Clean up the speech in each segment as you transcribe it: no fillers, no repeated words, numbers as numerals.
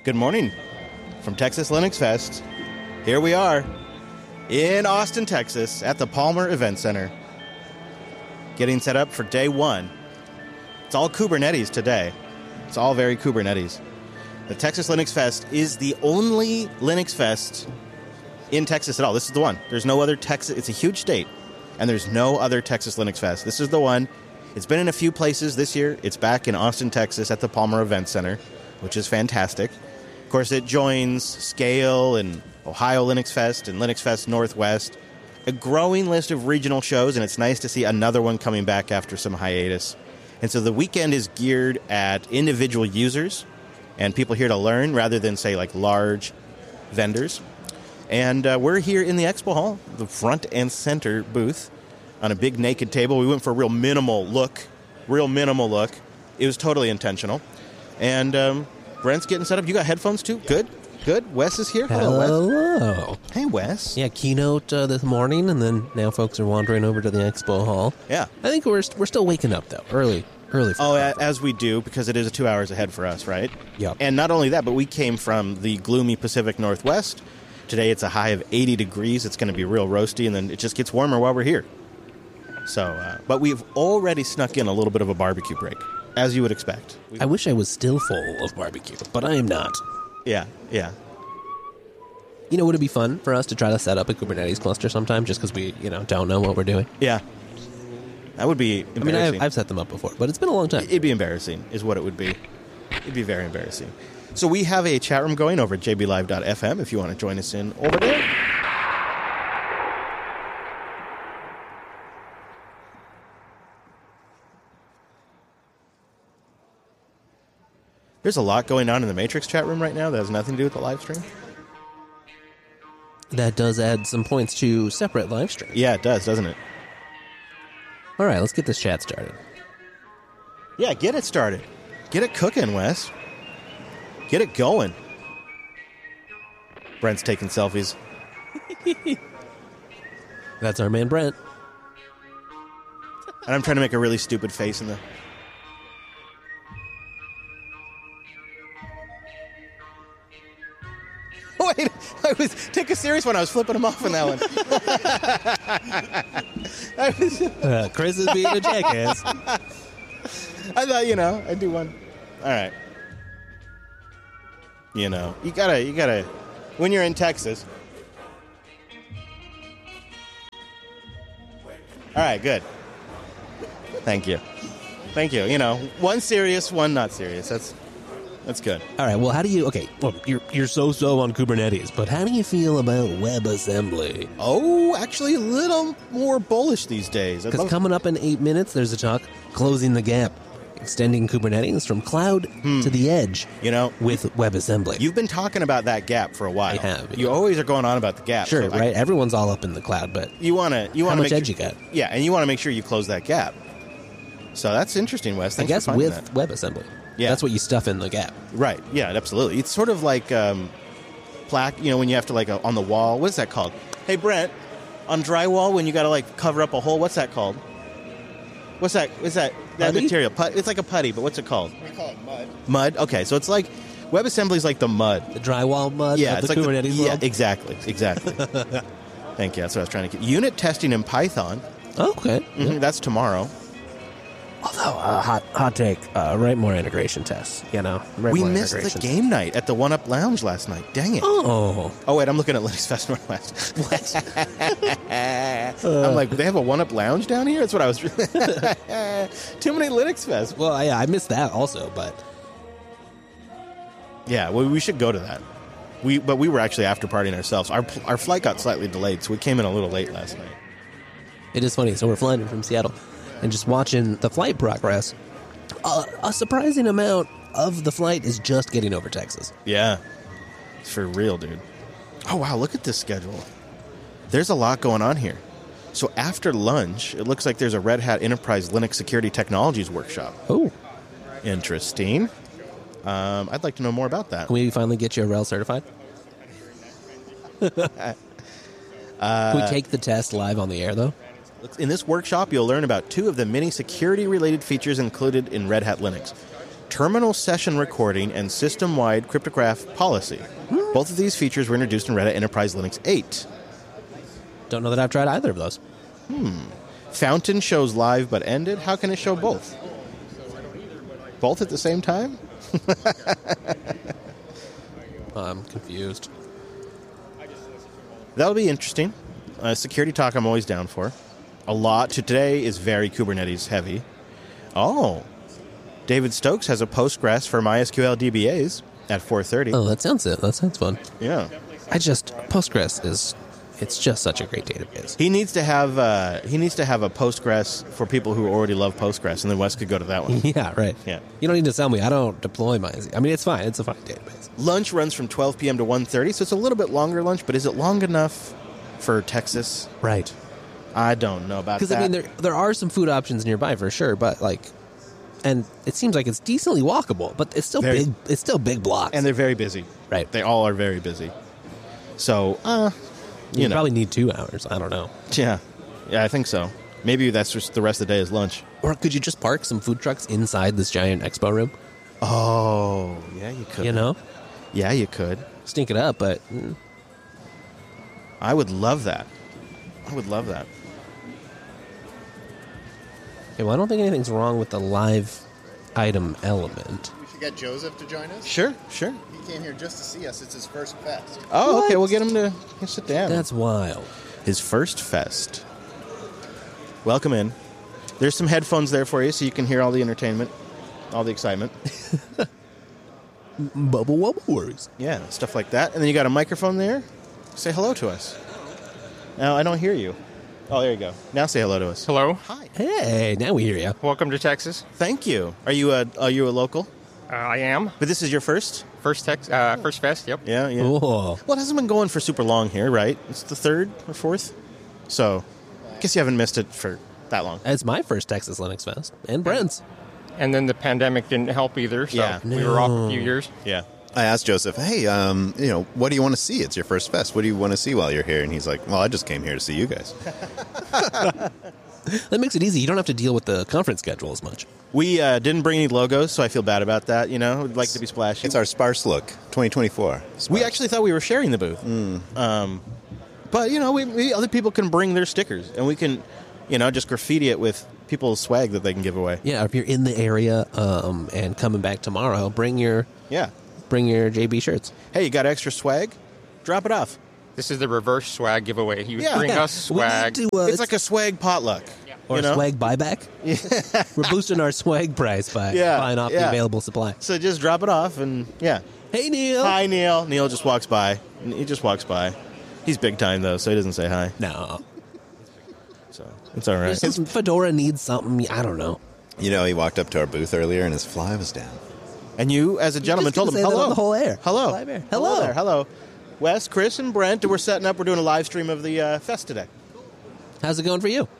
Good morning from Texas Linux Fest. Here we are in Austin, Texas at the Palmer Event Center. Getting set up for day one. It's all Kubernetes today. It's all very Kubernetes. The Texas Linux Fest is the only Linux Fest in Texas at all. This is the one. There's no other Texas. It's a huge state, and there's no other Texas Linux Fest. This is the one. It's been in a few places this year. It's back in Austin, Texas at the Palmer Event Center, which is fantastic. Of course, it joins Scale and Ohio Linux Fest and Linux Fest Northwest, a growing list of regional shows, and it's nice to see another one coming back after some hiatus. And so the weekend is geared at individual users and people here to learn rather than, say, like large vendors. And we're here in the expo hall, the front and center booth, on a big naked table. We went for a real minimal look. It was totally intentional. And Brent's getting set up. You got headphones too? Good. Wes is here. Hello, Wes. Hello. Hey, Wes. Yeah, keynote this morning, and then now folks are wandering over to the expo hall. Yeah. I think we're still waking up, though. Early. As we do, because it is 2 hours ahead for us, right? Yep. And not only that, but we came from the gloomy Pacific Northwest. Today it's a high of 80 degrees. It's going to be real roasty, and then it just gets warmer while we're here. So, but we've already snuck in a little bit of a barbecue break, as you would expect. I wish I was still full of barbecue, but I am not. Yeah. You know, would it be fun for us to try to set up a Kubernetes cluster sometime just because we, don't know what we're doing? Yeah. That would be embarrassing. I mean, I've set them up before, but it's been a long time. It'd be embarrassing, is what it would be. It'd be very embarrassing. So we have a chat room going over at jblive.fm if you want to join us in over there. There's a lot going on in the Matrix chat room right now that has nothing to do with the live stream. That does add some points to separate live stream. Yeah, it does, doesn't it? All right, let's get this chat started. Yeah, get it started. Get it cooking, Wes. Get it going. Brent's taking selfies. That's our man, Brent. And I'm trying to make a really stupid face in the... Oh, wait, take a serious one. I was flipping him off on that one. Chris is being a jackass. I thought, I'd do one. All right. You gotta, when you're in Texas. All right, good. Thank you. One serious, one not serious. That's good. All right, well, you're so-so on Kubernetes, but how do you feel about WebAssembly? Oh, actually a little more bullish these days. Because coming up in 8 minutes, there's a talk closing the gap, extending Kubernetes from cloud to the edge with WebAssembly. You've been talking about that gap for a while. I have. You always are going on about the gap. Sure, so right? Everyone's all up in the cloud, but you want to how much edge you got? Yeah, and you want to make sure you close that gap. So that's interesting, Wes. Thanks I guess for with that. WebAssembly. Yeah. That's what you stuff in the gap. Right. Yeah, absolutely. It's sort of like plaque, when you have to, on the wall. What's that called? Hey, Brent, on drywall, when you got to, cover up a hole, what's that called? What's that? Is that Putty? material? It's like a putty, but what's it called? We call it mud. Mud? Okay, so it's like, WebAssembly is like the mud. The drywall mud Yeah, of it's the like Kubernetes world? Yeah, exactly. Thank you. That's what I was trying to get. Unit testing in Python. Okay. Mm-hmm, that's tomorrow. Although, hot take, write more integration tests, We missed the game night at the One Up Lounge last night. Dang it. Oh, wait, I'm looking at Linux Fest Northwest. I'm like, they have a One Up Lounge down here? That's what I was... Too many Linux Fest. well, yeah, I missed that also, but... Yeah, well, we should go to that. But we were actually after partying ourselves. Our flight got slightly delayed, so we came in a little late last night. It is funny. So we're flying in from Seattle and just watching the flight progress. A surprising amount of the flight is just getting over Texas. Yeah. It's for real, dude. Oh, wow, look at this schedule. There's a lot going on here. So after lunch, it looks like there's a Red Hat Enterprise Linux Security Technologies workshop. Oh. Interesting. I'd like to know more about that. Can we finally get you a RHEL certified? Can we take the test live on the air, though? In this workshop, you'll learn about 2 of the many security-related features included in Red Hat Linux. terminal session recording, and system-wide cryptograph policy. Both of these features were introduced in Red Hat Enterprise Linux 8. Don't know that I've tried either of those. Fountain shows live but ended. How can it show both? Both at the same time? I'm confused. That'll be interesting. Security talk I'm always down for. A lot. Today is very Kubernetes heavy. Oh. David Stokes has a Postgres for MySQL DBAs at 4:30. Oh, that sounds fun. Yeah. Postgres it's just such a great database. He needs to have a Postgres for people who already love Postgres, and then Wes could go to that one. Yeah, right. Yeah. You don't need to tell me. I don't deploy MySQL. I mean, it's fine. It's a fine database. Lunch runs from 12 p.m. to 1:30, so it's a little bit longer lunch, but is it long enough for Texas? Right. I don't know about that. Because, I mean, there are some food options nearby for sure, but, and it seems like it's decently walkable, but it's still big. It's still big blocks. And they're very busy. Right. They all are very busy. So, you probably need 2 hours. I don't know. Yeah, I think so. Maybe that's just the rest of the day is lunch. Or could you just park some food trucks inside this giant expo room? Oh, yeah, you could. You know? Yeah, you could. Stink it up, but... I would love that. Okay, well, I don't think anything's wrong with the live item element. We should get Joseph to join us. Sure. He came here just to see us. It's his first fest. Oh, What? okay, we'll get him to sit down. That's wild. His first fest. Welcome in. There's some headphones there for you so you can hear all the entertainment, all the excitement. Bubble wubble worries. Yeah, stuff like that. And then you got a microphone there. Say hello to us. Now, I don't hear you. Oh, there you go. Now say hello to us. Hello. Hi. Hey, now we hear you. Welcome to Texas. Thank you. Are you a local? I am. But this is your first? First fest, yep. Yeah. Cool. Well, it hasn't been going for super long here, right? It's the third or fourth. So, I guess you haven't missed it for that long. It's my first Texas Linux Fest. And Brent's. And then the pandemic didn't help either, so Yeah. we were off a few years. Yeah. I asked Joseph, hey, what do you want to see? It's your first fest. What do you want to see while you're here? And he's like, well, I just came here to see you guys. That makes it easy. You don't have to deal with the conference schedule as much. We didn't bring any logos, so I feel bad about that, you know? We'd like to be splashy. It's our sparse look, 2024. We actually thought we were sharing the booth. But, you know, we other people can bring their stickers, and we can, you know, just graffiti it with people's swag that they can give away. Yeah, if you're in the area and coming back tomorrow, bring your Yeah. JB shirts. Hey, you got extra swag? Drop it off. This is the reverse swag giveaway. He Yeah. bring Yeah. us We swag. need to, It's like a swag potluck. or you know? swag buyback. We're boosting our swag price by buying off the available supply. So just drop it off, and yeah. Hey, Neil. Hi, Neil. Neil just walks by. He just walks by. He's big time, though, so he doesn't say hi. No. So it's all right. Fedora needs something. I don't know. You know, he walked up to our booth earlier and his fly was down. And you, as a gentleman, told him, Say that hello. on the whole air. Hello. Live air. Hello Hello. there. Hello. Wes, Chris, and Brent, we're setting up. We're doing a live stream of the fest today. How's it going for you?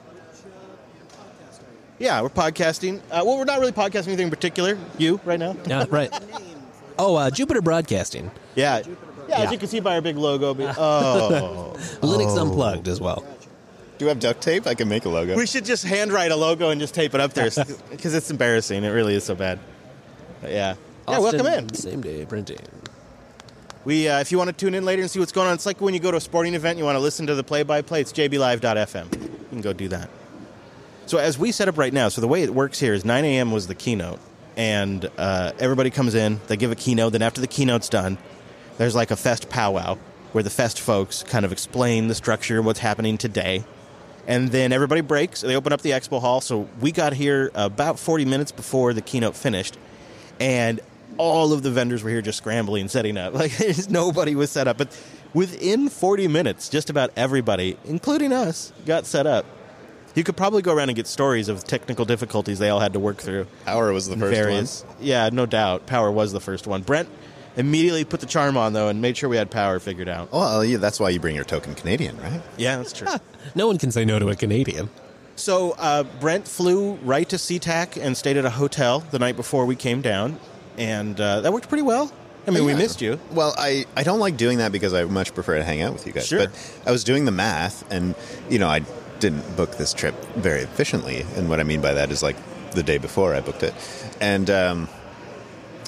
Yeah, we're podcasting. Well, we're not really podcasting anything in particular. You, right now? Yeah, right. Oh, Jupiter Broadcasting. Yeah. Yeah, Yeah. as you can see by our big logo. Oh. Linux Unplugged as well. Do you have duct tape? I can make a logo. We should just handwrite a logo and just tape it up there because it's embarrassing. It really is so bad. But yeah. Yeah, Austin, welcome in. Same day printing. We, if you want to tune in later and see what's going on, it's like when you go to a sporting event and you want to listen to the play-by-play, it's jblive.fm. You can go do that. So as we set up right now, so the way it works here is 9 a.m. was the keynote, and everybody comes in, they give a keynote, then after the keynote's done, there's like a fest powwow where the fest folks kind of explain the structure and what's happening today. And then everybody breaks, they open up the expo hall, so we got here about 40 minutes before the keynote finished, and all of the vendors were here just scrambling, setting up. Like, nobody was set up. But within 40 minutes, just about everybody, including us, got set up. You could probably go around and get stories of technical difficulties they all had to work through. Power was the first one. Yeah, no doubt. Power was the first one. Brent immediately put the charm on, though, and made sure we had power figured out. Well, yeah, that's why you bring your token Canadian, right? Yeah, that's true. No one can say no to a Canadian. So Brent flew right to SeaTac and stayed at a hotel the night before we came down, and that worked pretty well. I mean, we Yeah. missed you. Well, I don't like doing that because I much prefer to hang out with you guys. Sure. But I was doing the math, and, you know, I didn't book this trip very efficiently. And what I mean by that is, like, the day before I booked it. And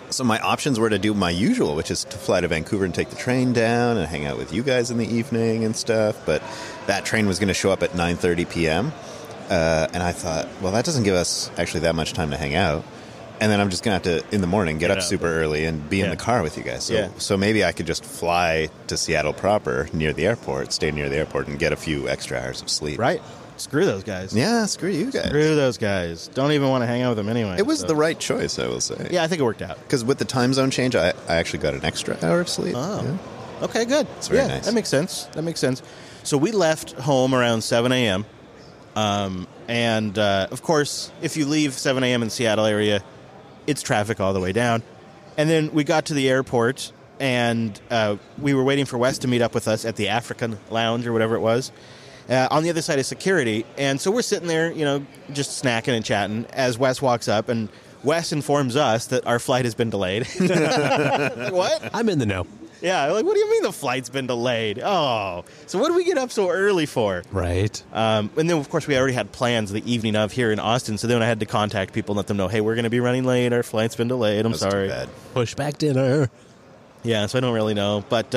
So my options were to do my usual, which is to fly to Vancouver and take the train down and hang out with you guys in the evening and stuff. But that train was going to show up at 9:30 p.m. And I thought, well, that doesn't give us actually that much time to hang out. And then I'm just going to have to, in the morning, get up super early and be in the car with you guys. So maybe I could just fly to Seattle proper, near the airport, stay near the airport, and get a few extra hours of sleep. Right. Screw those guys. Yeah, screw you guys. Screw those guys. Don't even want to hang out with them anyway. It was the right choice, I will say. Yeah, I think it worked out. Because with the time zone change, I actually got an extra hour of sleep. Oh. Yeah. Okay, good. It's very nice. That makes sense. So we left home around 7 a.m. And, of course, if you leave 7 a.m. in Seattle area, it's traffic all the way down. And then we got to the airport, and we were waiting for Wes to meet up with us at the African Lounge or whatever it was, on the other side of security. And so we're sitting there, just snacking and chatting as Wes walks up, and Wes informs us that our flight has been delayed. Like, what? I'm in the know. Yeah, like, what do you mean the flight's been delayed? Oh, so what did we get up so early for? Right. And then, of course, we already had plans the evening of here in Austin, so then I had to contact people and let them know, hey, we're going to be running late. Our flight's been delayed. I'm sorry. Too bad. Push back dinner. Yeah, so I don't really know. But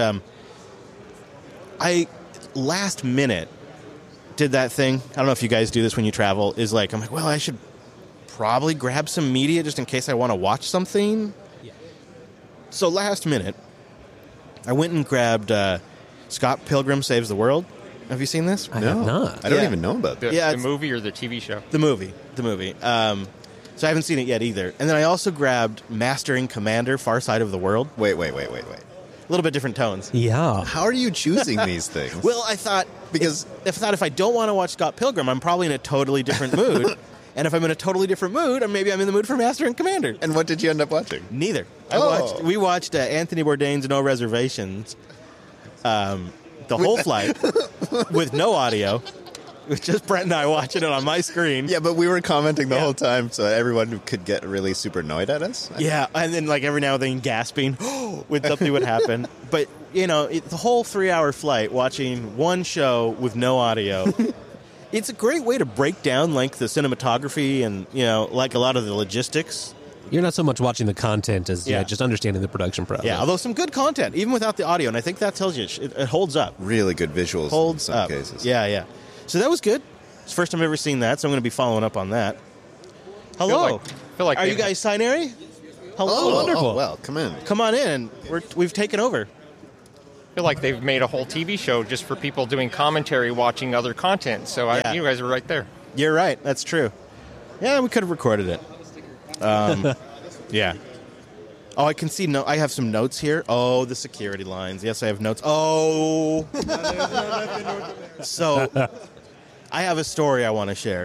I, last minute, did that thing. I don't know if you guys do this when you travel, is like, I'm like, well, I should probably grab some media just in case I want to watch something. Yeah. So last minute, I went and grabbed Scott Pilgrim Saves the World. Have you seen this? I have not. I don't Yeah. even know about that. The movie or the TV show? The movie. So I haven't seen it yet either. And then I also grabbed Master and Commander, Far Side of the World. Wait. A little bit different tones. Yeah. How are you choosing these things? Well, I thought, Because- if I don't want to watch Scott Pilgrim, I'm probably in a totally different mood. And if I'm in a totally different mood, maybe I'm in the mood for Master and Commander. And what did you end up watching? Neither. Oh. We watched Anthony Bourdain's No Reservations, the whole flight, with no audio. It was just Brent and I watching it on my screen. Yeah, but we were commenting the whole time, so everyone could get really super annoyed at us. Yeah, and then like every now and then gasping when something would happen. But, the whole 3-hour flight watching one show with no audio, it's a great way to break down like the cinematography and, like a lot of the logistics. You're not so much watching the content as just understanding the production process. Yeah, although some good content, even without the audio. And I think that tells you it holds up. Really good visuals Holds in some up. cases. Yeah. So that was good. It's the first time I've ever seen that, so I'm going to be following up on that. Hello. Feel like Are you they've- guys Sinary? Hello. wonderful. Oh, well, come in. Come on in. We've taken over. I feel like they've made a whole TV show just for people doing commentary, watching other content. So Yeah. you guys are right there. You're right. That's true. Yeah, we could have recorded it. Yeah. Oh, I can see. I have some notes here. Oh, the security lines. Yes, I have notes. Oh. So, I have a story I want to share.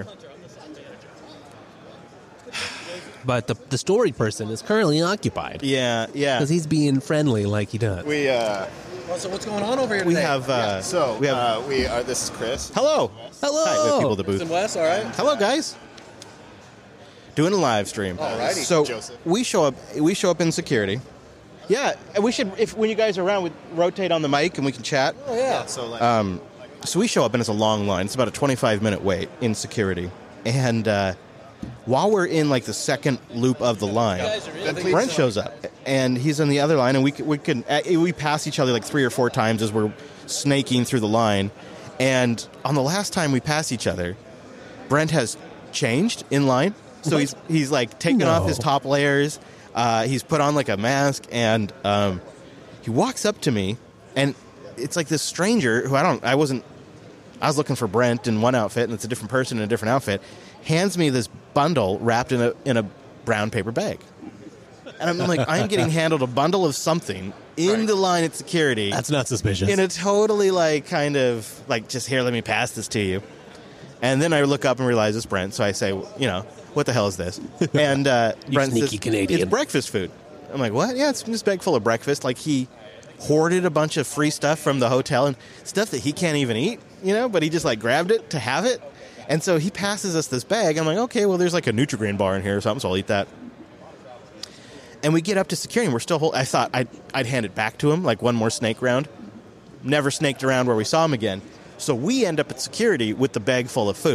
But the story person is currently occupied. Yeah. Because he's being friendly like he does. So what's going on over here We today? have. This is Chris. Hello. Hello. Hi, we have people at the booth. And Wes, all right? Hello, guys. Doing a live stream. Alrighty. So Joseph. we show up in security. Yeah, and we should, when you guys are around, we rotate on the mic and we can chat. Oh, yeah. So we show up and it's a long line. It's about a 25-minute wait in security. And while we're in like the second loop of the line, Brent shows up and he's on the other line, and we pass each other like 3 or 4 times as we're snaking through the line. And on the last time we pass each other, Brent has changed in line. So he's like taken off his top layers. He's put on like a mask, and he walks up to me, and it's like this stranger who I was looking for Brent in one outfit, and it's a different person in a different outfit, hands me this bundle wrapped in a brown paper bag. And I'm like, I'm getting handled a bundle of something in the line at security. That's not suspicious. In a totally like kind of like, just here, let me pass this to you. And then I look up and realize it's Brent, so I say, what the hell is this? And Brent sneaky says, Canadian. it's breakfast food. I'm like, what? Yeah, it's this bag full of breakfast. Like he hoarded a bunch of free stuff from the hotel and stuff that he can't even eat, but he just like grabbed it to have it. And so he passes us this bag. I'm like, okay, well, there's like a Nutri-Grain bar in here or something, so I'll eat that. And we get up to security, and we're still I thought I'd hand it back to him, like one more snake round. Never snaked around where we saw him again. So we end up at security with the bag full of food.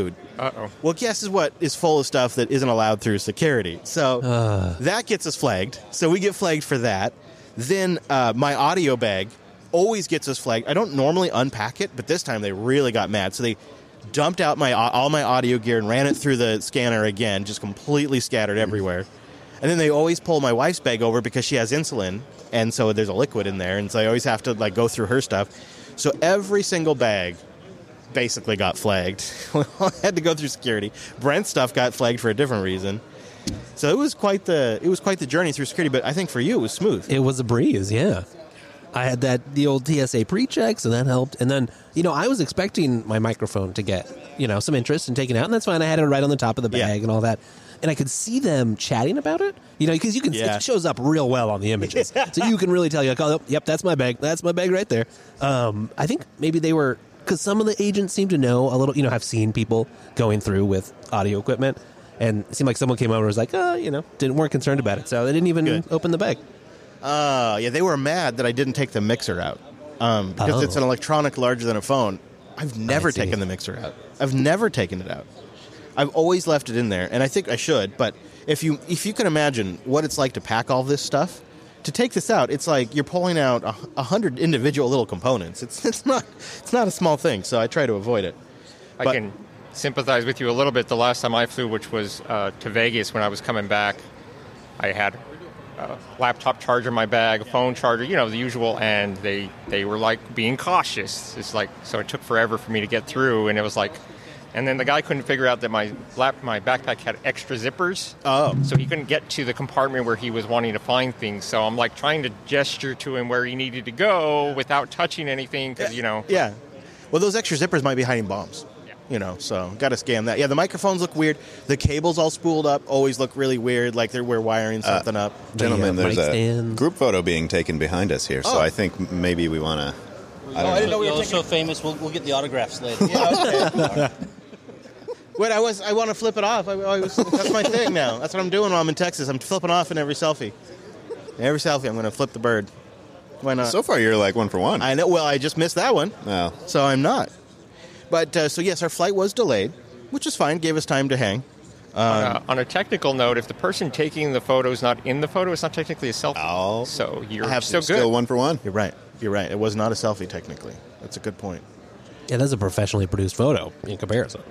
Uh-oh. Well, guess what is full of stuff that isn't allowed through security. So that gets us flagged. So we get flagged for that. Then my audio bag always gets us flagged. I don't normally unpack it, but this time they really got mad. So they dumped out all my audio gear and ran it through the scanner again, just completely scattered everywhere. And then they always pull my wife's bag over because she has insulin, and so there's a liquid in there, and so I always have to like go through her stuff. So every single bag basically got flagged. I had to go through security. Brent's stuff got flagged for a different reason. So it was quite the journey through security, but I think for you it was smooth. It was a breeze, yeah. I had the old TSA pre-check, so that helped. And then, I was expecting my microphone to get, some interest and taken out, and that's fine. I had it right on the top of the bag and all that. And I could see them chatting about it, because it shows up real well on the images. So you can really tell, yep, that's my bag. That's my bag right there. I think maybe they were, because some of the agents seem to know a little, have seen people going through with audio equipment. And it seemed like someone came over and was like, weren't concerned about it. So they didn't even open the bag. Yeah, they were mad that I didn't take the mixer out because it's an electronic larger than a phone. I've never taken the mixer out. I've never taken it out. I've always left it in there, and I think I should. But if you can imagine what it's like to pack all this stuff, to take this out, it's like you're pulling out 100 individual little components. It's not a small thing, so I try to avoid it. I can sympathize with you a little bit. The last time I flew, which was to Vegas when I was coming back, I had a laptop charger in my bag, a phone charger, the usual, and they were like being cautious. It's like, so it took forever for me to get through, and it was like, and then the guy couldn't figure out that my backpack had extra zippers. Oh. So he couldn't get to the compartment where he was wanting to find things. So I'm like trying to gesture to him where he needed to go without touching anything because, Yeah. Well, those extra zippers might be hiding bombs. So got to scam that. Yeah, the microphones look weird. The cables all spooled up always look really weird, like we're wiring something up. Gentlemen, there's mic a stands. group photo being taken behind us here, so I think maybe we want to... I didn't know we were so famous. We'll get the autographs later. Yeah, okay. Wait, I want to flip it off. That's my thing now. That's what I'm doing while I'm in Texas. I'm flipping off in every selfie. Every selfie, I'm going to flip the bird. Why not? So far, you're like 1 for 1. I know. Well, I just missed that one. Oh. So I'm not. But, so yes, our flight was delayed, which is fine. Gave us time to hang. On a technical note, if the person taking the photo is not in the photo, it's not technically a selfie. Oh. So you're still good. Still 1 for 1. You're right. It was not a selfie, technically. That's a good point. Yeah, that's a professionally produced photo in comparison.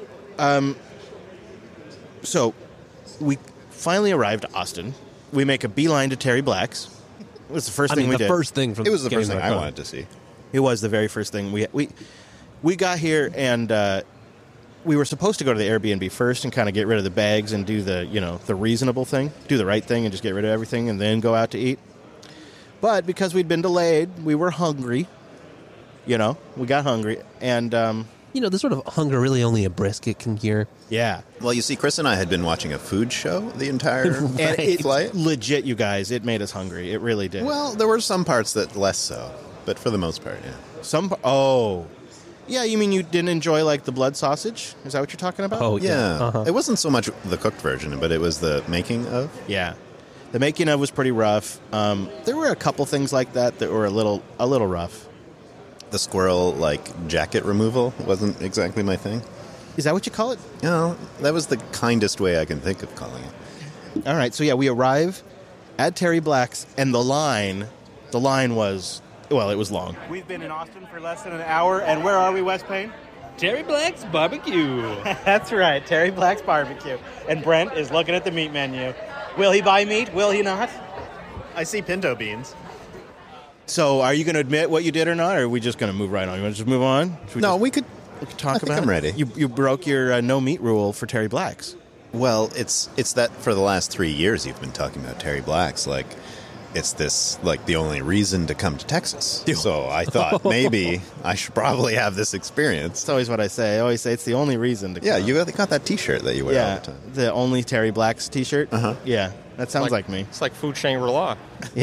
So we finally arrived at Austin. We make a beeline to Terry Black's. It was the first thing we did. It was the first thing I wanted to see. It was the very first thing. We got here, and we were supposed to go to the Airbnb first and kind of get rid of the bags and do the reasonable thing, do the right thing and just get rid of everything and then go out to eat. But because we'd been delayed, we were hungry. We got hungry. And, the sort of hunger really only a brisket can cure. yeah. Well, you see, Chris and I had been watching a food show the entire flight. Legit, you guys, it made us hungry. It really did. Well, there were some parts that less so, but for the most part, yeah. Yeah, you mean you didn't enjoy, like, the blood sausage? Is that what you're talking about? Oh, Yeah. Uh-huh. It wasn't so much the cooked version, but it was the making of. Yeah. The making of was pretty rough. There were a couple things like that were a little rough. The squirrel, jacket removal wasn't exactly my thing. Is that what you call it? No, that was the kindest way I can think of calling it. All right, so yeah, we arrive at Terry Black's, and the line was, well, it was long. We've been in Austin for less than an hour, and where are we, West Payne? Terry Black's Barbecue. That's right, Terry Black's Barbecue. And Brent is looking at the meat menu. Will he buy meat? Will he not? I see pinto beans. So are you going to admit what you did or not, or are we just going to move right on? You want to just move on? We could talk I think about I'm it? ready. You broke your no meat rule for Terry Black's. Well, it's that for the last 3 years you've been talking about Terry Black's. It's this, the only reason to come to Texas. So I thought maybe I should probably have this experience. That's always what I say. I always say it's the only reason to come. Yeah, you got that T-shirt that you wear all the time. The only Terry Black's T-shirt. Uh-huh. Yeah, that sounds like me. It's like Food Shangri-La.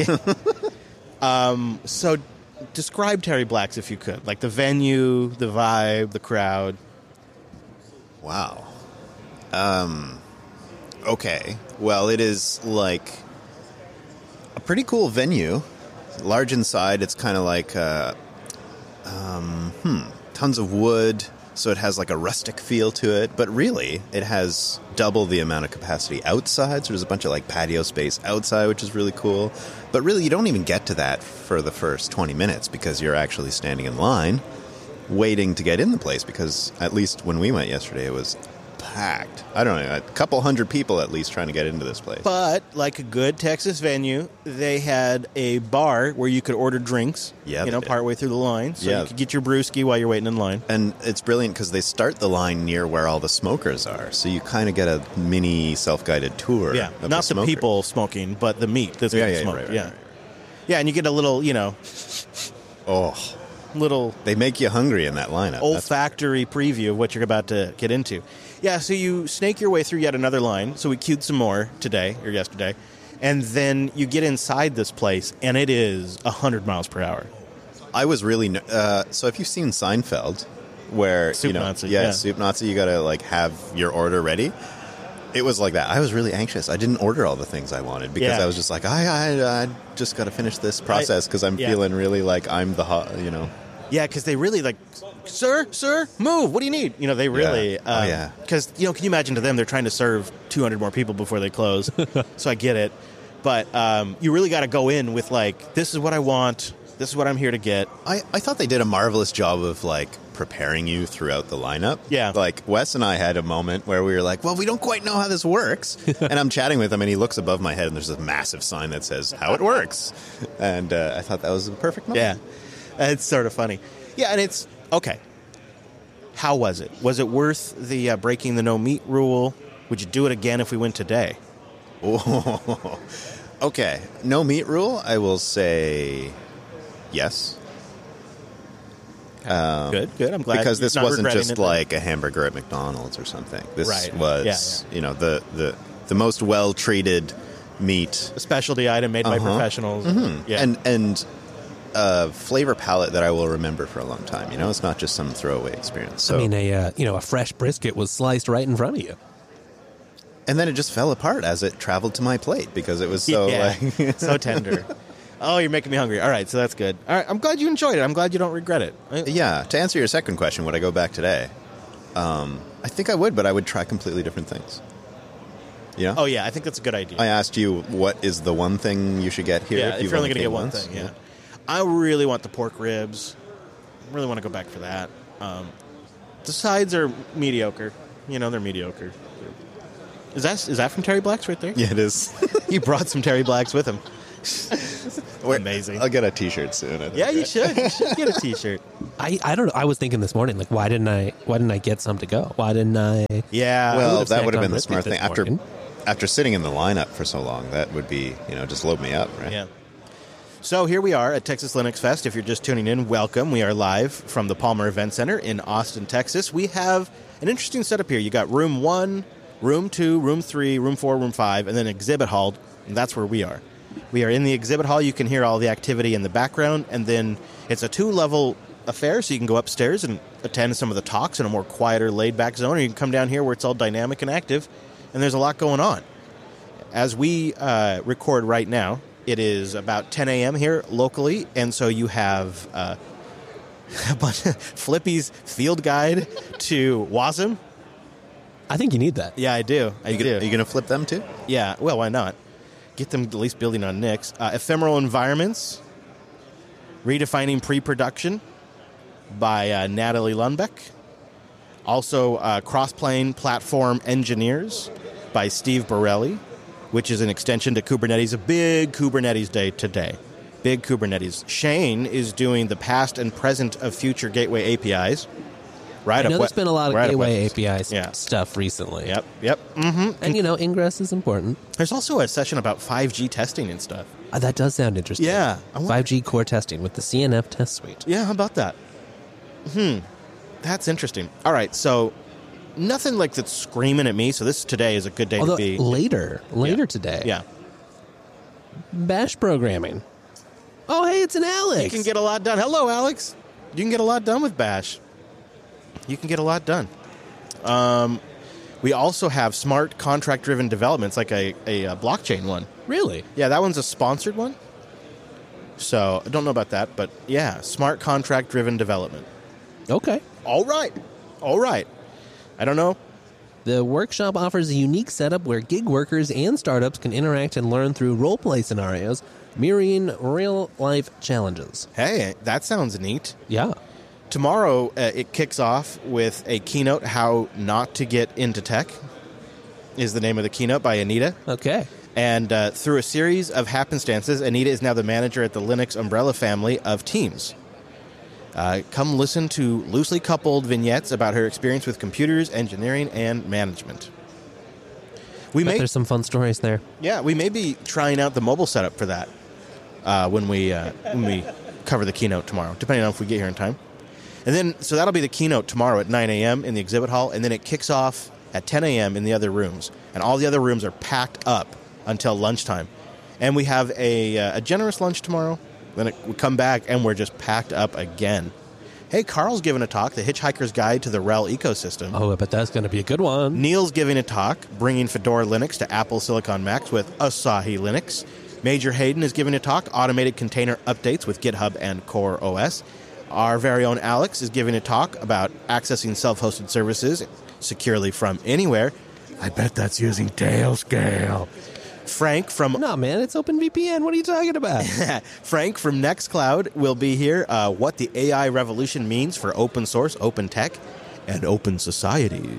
So describe Terry Black's if you could. Like the venue, the vibe, the crowd. Wow. Okay. Well, it is a pretty cool venue. Large inside. It's kind of tons of wood, So it has like a rustic feel to it, but really it has double the amount of capacity outside. So there's a bunch of like patio space outside, which is really cool. But really you don't even get to that for the first 20 minutes because you're actually standing in line waiting to get in the place, because at least when we went yesterday, it was packed. I don't know, a couple hundred people at least trying to get into this place. But like a good Texas venue, they had a bar where you could order drinks, partway through the line. So you could get your brewski while you're waiting in line. And it's brilliant because they start the line near where all the smokers are. So you kind of get a mini self-guided tour. Yeah, of not the people smoking, but the meat that's getting smoked. Right. Yeah, and you get a little, they make you hungry in that lineup. Olfactory preview of what you're about to get into. Yeah, so you snake your way through yet another line. So we queued some more today or yesterday. And then you get inside this place, and it is 100 miles per hour. I was really... so if you've seen Seinfeld, where, Soup Nazi, Soup Nazi, you got to, like, have your order ready. It was like that. I was really anxious. I didn't order all the things I wanted because I was just like, I just got to finish this process because I'm feeling really like I'm the, Yeah, because they really like, sir, move. What do you need? They really, because, can you imagine to them, they're trying to serve 200 more people before they close. So I get it. But you really got to go in with like, this is what I want. This is what I'm here to get. I thought they did a marvelous job of like preparing you throughout the lineup. Yeah. Like Wes and I had a moment where we were like, well, we don't quite know how this works. And I'm chatting with him and he looks above my head and there's this massive sign that says how it works. And I thought that was the perfect moment. Yeah. It's sort of funny. Yeah, and it's, okay. How was it? Was it worth the breaking the no meat rule? Would you do it again if we went today? Oh, okay. No meat rule, I will say yes. Good. I'm glad. Because this wasn't just like a hamburger at McDonald's or something. This was, the most well-treated meat. A specialty item made by professionals. Mm-hmm. Yeah. And a flavor palette that I will remember for a long time. It's not just some throwaway experience. So, I mean, a fresh brisket was sliced right in front of you. And then it just fell apart as it traveled to my plate because it was so so tender. Oh, you're making me hungry. All right, so that's good. All right, I'm glad you enjoyed it. I'm glad you don't regret it. Yeah, to answer your second question, would I go back today? I think I would, but I would try completely different things. Yeah. Oh, yeah, I think that's a good idea. I asked you, what is the one thing you should get here? Yeah, if you're only going to get one thing, yeah. I really want the pork ribs. I really want to go back for that. The sides are mediocre. They're mediocre. Is that from Terry Black's right there? Yeah, it is. He brought some Terry Black's with him. Amazing. I'll get a T-shirt soon. I think. Yeah, you should. You should get a T-shirt. I don't know. I was thinking this morning, like, why didn't I get some to go? Why didn't I? Yeah. Well, that would have been the smart thing. After sitting in the lineup for so long, that would be, just load me up, right? Yeah. So here we are at Texas Linux Fest. If you're just tuning in, welcome. We are live from the Palmer Event Center in Austin, Texas. We have an interesting setup here. You got room 1, room 2, room 3, room 4, room 5, and then exhibit hall. And that's where we are. We are in the exhibit hall. You can hear all the activity in the background. And then it's a 2-level affair, so you can go upstairs and attend some of the talks in a more quieter, laid-back zone, or you can come down here where it's all dynamic and active, and there's a lot going on. As we record right now, it is about 10 a.m. here locally, and so you have a bunch of Flippy's field guide to WASM. I think you need that. Yeah, I do. Are you going to flip them too? Yeah, well, why not? Get them at least building on Nix. Ephemeral Environments, Redefining Pre-Production by Natalie Lundbeck. Also, Cross-Plane Platform Engineers by Steve Borelli, which is an extension to Kubernetes. A big Kubernetes day today. Big Kubernetes. Shane is doing the past and present of future gateway APIs. I know there's been a lot of gateway API stuff recently. Yep. Mm-hmm. And, ingress is important. There's also a session about 5G testing and stuff. That does sound interesting. Yeah. 5G core testing with the CNF test suite. Yeah, how about that? That's interesting. All right, so nothing like that's screaming at me, so this today is a good day to be. Later today. Yeah. Bash programming. Oh, hey, it's an Alex. You can get a lot done. Hello, Alex. You can get a lot done with Bash. You can get a lot done. We also have smart contract-driven developments, like a blockchain one. Really? Yeah, that one's a sponsored one. So I don't know about that, but yeah, smart contract-driven development. Okay. All right. All right. I don't know. The workshop offers a unique setup where gig workers and startups can interact and learn through role-play scenarios, mirroring real-life challenges. Hey, that sounds neat. Yeah. Tomorrow, it kicks off with a keynote, How Not to Get Into Tech, is the name of the keynote by Anita. Okay. And through a series of happenstances, Anita is now the manager at the Linux umbrella family of Teams. Come listen to loosely coupled vignettes about her experience with computers, engineering, and management. There's some fun stories there. Yeah, we may be trying out the mobile setup for that when we cover the keynote tomorrow, depending on if we get here in time. And then, so that'll be the keynote tomorrow at 9 a.m. in the exhibit hall, and then it kicks off at 10 a.m. in the other rooms. And all the other rooms are packed up until lunchtime. And we have a generous lunch tomorrow. Then we come back, and we're just packed up again. Hey, Carl's giving a talk, The Hitchhiker's Guide to the RHEL Ecosystem. Oh, I bet that's going to be a good one. Neil's giving a talk, bringing Fedora Linux to Apple Silicon Macs with Asahi Linux. Major Hayden is giving a talk, Automated Container Updates with GitHub and Core OS. Our very own Alex is giving a talk about accessing self-hosted services securely from anywhere. I bet that's using Tailscale. Frank from... No, man, it's OpenVPN. What are you talking about? Frank from Nextcloud will be here. What the AI revolution means for open source, open tech, and open society.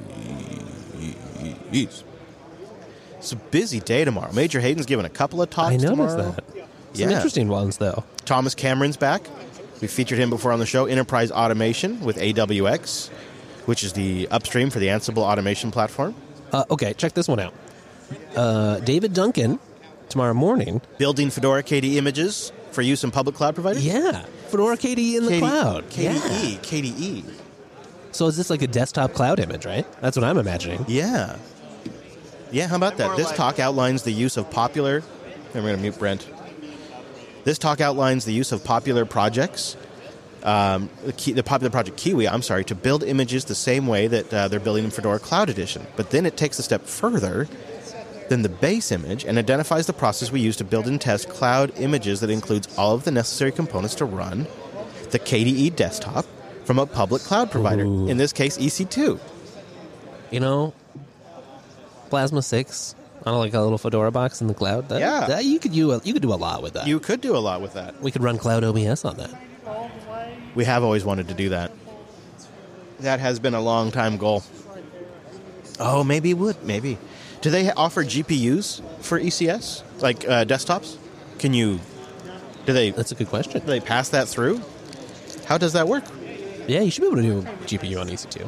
It's a busy day tomorrow. Major Hayden's giving a couple of talks tomorrow. I noticed that. Some interesting ones, though. Thomas Cameron's back. We featured him before on the show. Enterprise Automation with AWX, which is the upstream for the Ansible automation platform. Okay, check this one out. David Duncan, tomorrow morning. Building Fedora KDE images for use in public cloud providers? Yeah. Fedora KDE in the cloud. KDE. KDE. So is this like a desktop cloud image, right? That's what I'm imagining. Yeah. Yeah, how about that? This talk outlines the use of popular... I'm going to mute Brent. This talk outlines the use of popular projects, the popular project Kiwi, to build images the same way that they're building in Fedora Cloud Edition. But then it takes a step further than the base image and identifies the process we use to build and test cloud images that includes all of the necessary components to run the KDE desktop from a public cloud provider, in this case EC2. You know, Plasma 6 on like a little Fedora box in the cloud. You could do a lot with that. You could do a lot with that. We could run Cloud OBS on that. We have always wanted to do that. That has been a long time goal. Oh, maybe it would. Maybe. Do they offer GPUs for ECS? Like desktops? That's a good question. Do they pass that through? How does that work? Yeah, you should be able to do GPU on EC2.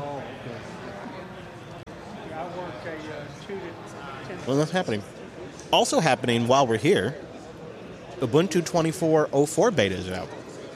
Well, that's happening. Also happening while we're here, Ubuntu 24.04 beta is out.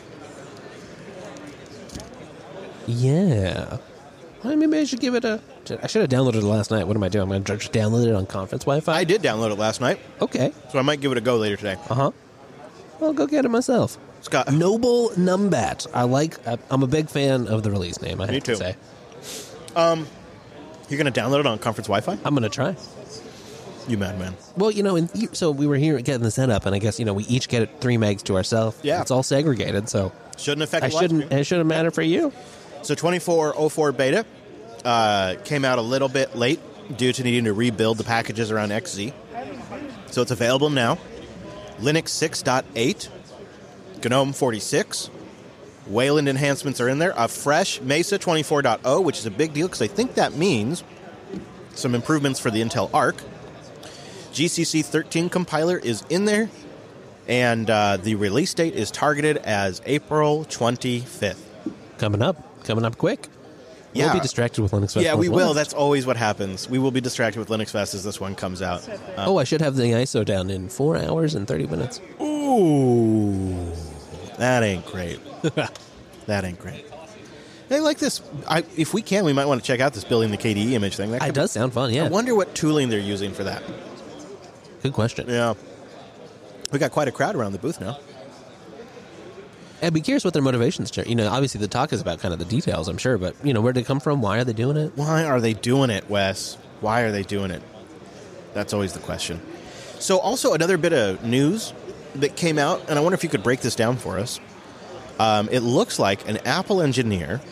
Yeah. Well, maybe I should give it a... I should have downloaded it last night. What am I doing? I'm going to just download it on conference Wi-Fi? I did download it last night. Okay. So I might give it a go later today. Uh-huh. I'll go get it myself. Scott. Noble Numbat. I'm a big fan of the release name, I have to say. You're going to download it on conference Wi-Fi? I'm going to try. You madman. Well, so we were here getting the setup, and I guess, we each get 3 megs to ourselves. Yeah. It's all segregated, so... Shouldn't affect it shouldn't matter for you. So 24.04 beta came out a little bit late due to needing to rebuild the packages around XZ. So it's available now. Linux 6.8, GNOME 46, Wayland enhancements are in there. A fresh Mesa 24.0, which is a big deal because I think that means some improvements for the Intel Arc. GCC 13 compiler is in there, and the release date is targeted as April 25th. Coming up quick. Yeah. We'll be distracted with Linux Fest. Yeah, we will. That's always what happens. We will be distracted with Linux Fest as this one comes out. I should have the ISO down in 4 hours and 30 minutes. Ooh. That ain't great. That ain't great. Hey, like this. If we can, we might want to check out this building the KDE image thing. It does sound fun, yeah. I wonder what tooling they're using for that. Good question. Yeah. We got quite a crowd around the booth now. I'd be curious what their motivations are. Obviously the talk is about kind of the details, I'm sure, but, where did it come from? Why are they doing it? Why are they doing it, Wes? Why are they doing it? That's always the question. So also another bit of news that came out, and I wonder if you could break this down for us. It looks like an Apple engineer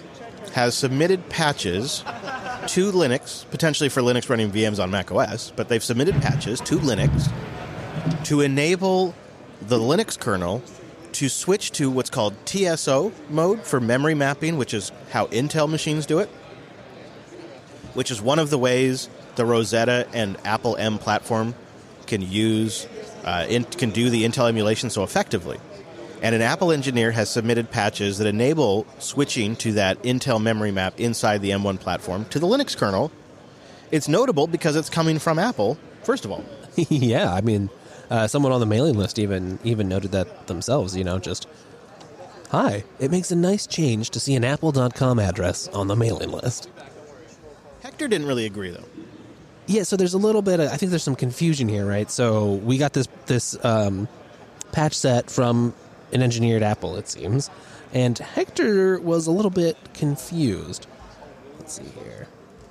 has submitted patches to Linux, potentially for Linux running VMs on macOS, but they've submitted patches to Linux to enable the Linux kernel to switch to what's called TSO mode for memory mapping, which is how Intel machines do it, which is one of the ways the Rosetta and Apple M platform can use, can do the Intel emulation so effectively. And an Apple engineer has submitted patches that enable switching to that Intel memory map inside the M1 platform to the Linux kernel. It's notable because it's coming from Apple, first of all. Yeah, I mean, someone on the mailing list even noted that themselves, just, hi, it makes a nice change to see an Apple.com address on the mailing list. Hector didn't really agree, though. Yeah, so there's a little bit I think there's some confusion here, right? So we got this patch set from an engineer at Apple, it seems, and Hector was a little bit confused. Let's see here.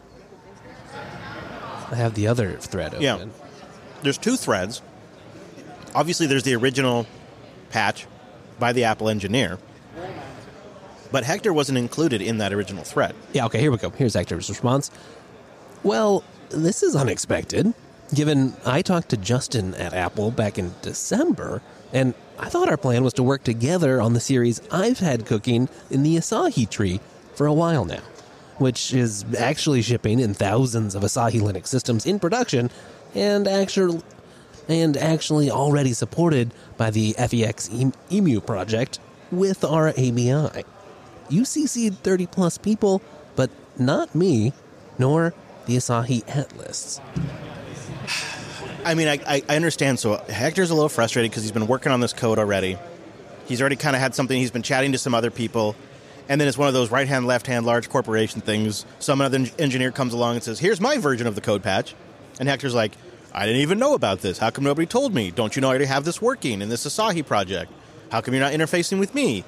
I have the other thread open. Yeah. There's two threads. Obviously, there's the original patch by the Apple engineer, but Hector wasn't included in that original thread. Yeah, okay, here we go. Here's Hector's response. Well, this is unexpected, given I talked to Justin at Apple back in December, and I thought our plan was to work together on the series I've had cooking in the Asahi tree for a while now, which is actually shipping in thousands of Asahi Linux systems in production and actually already supported by the FEX EMU project with our ABI. You CC'd 30-plus people, but not me, nor the Asahi Atlas. I mean, I understand. So Hector's a little frustrated because he's been working on this code already. He's already kind of had something. He's been chatting to some other people. And then it's one of those right-hand, left-hand, large corporation things. Some other engineer comes along and says, here's my version of the code patch. And Hector's like, I didn't even know about this. How come nobody told me? Don't you know I already have this working in this Asahi project? How come you're not interfacing with me?